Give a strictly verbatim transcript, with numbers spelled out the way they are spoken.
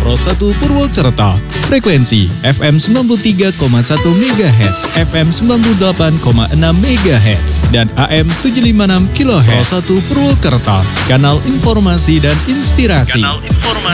Pro satu Purwokerto. Frekuensi F M sembilan puluh tiga koma satu megahertz, F M sembilan puluh delapan koma enam megahertz, dan A M tujuh ratus lima puluh enam kilohertz. Pro satu Purwokerto, kanal informasi dan inspirasi. Kanal informasi